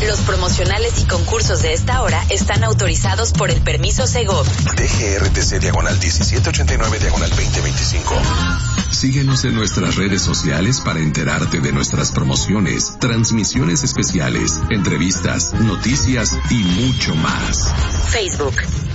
Los promocionales y concursos de esta hora están autorizados por el permiso Segov. DGRTC /1789/2025. Síguenos en nuestras redes sociales para enterarte de nuestras promociones, transmisiones especiales, entrevistas, noticias y mucho más. Facebook,